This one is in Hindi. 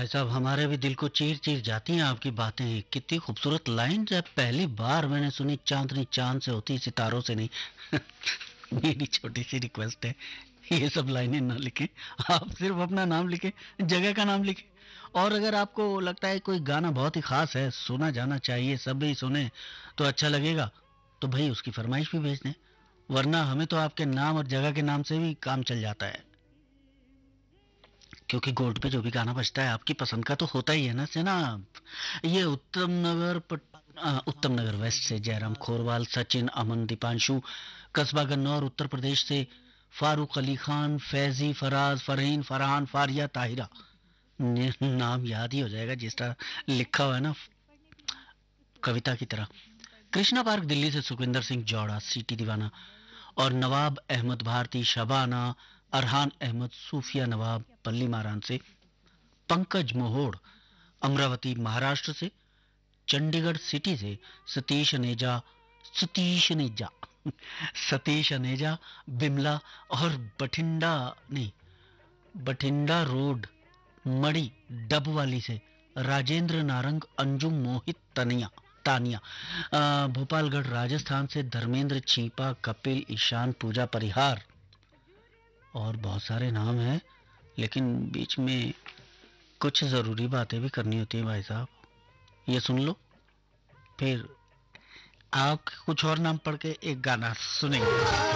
भाई साहब, हमारे भी दिल को चीर चीर जाती हैं आपकी बातें। कितनी खूबसूरत लाइन, जब पहली बार मैंने सुनी, चांदनी चांद से होती सितारों से नहीं। मेरी छोटी सी रिक्वेस्ट है, ये सब लाइनें ना लिखें। आप सिर्फ अपना नाम लिखें, जगह का नाम लिखें। और अगर आपको लगता है कोई गाना बहुत ही खास है, सुना जाना चाहिए, सब भी सुने तो अच्छा लगेगा, तो भाई उसकी फरमाइश भी भेज दें। वरना हमें तो आपके नाम और जगह के नाम से भी काम चल जाता है, क्योंकि गोल्ड पे जो भी गाना बजता है आपकी पसंद का तो होता ही है ना जनाब। ये उत्तम नगर वेस्ट से जयराम खोरवाल, सचिन, अमन, दीपांशु, कस्बा गन्नौर उत्तर प्रदेश से फारूक अली खान, फैजी, फराज, फरहीन, फरहान, फारिया, ताहिरा। नाम याद ही हो जाएगा जिस तरह लिखा हुआ है ना, कविता की तरह। कृष्णा पार्क दिल्ली से सुखविंदर सिंह जौड़ा, सीटी दीवाना और नवाब अहमद भारती, शबाना, अरहान अहमद, सूफिया नवाब, पल्ली मारान से पंकज मोहोड़, अमरावती महाराष्ट्र से, चंडीगढ़ सिटी से सतीश नेजा सतीश अनेजा, बिमला और बठिंडा रोड, मड़ी, डबवाली से राजेंद्र नारंग, अंजुम, मोहित, तानिया, भोपालगढ़ राजस्थान से धर्मेंद्र, छीपा, कपिल, ईशान, पूजा परिहार। और बहुत सारे नाम हैं, लेकिन बीच में कुछ ज़रूरी बातें भी करनी होती हैं भाई साहब। ये सुन लो, फिर आप कुछ और नाम पढ़ के एक गाना सुनेंगे।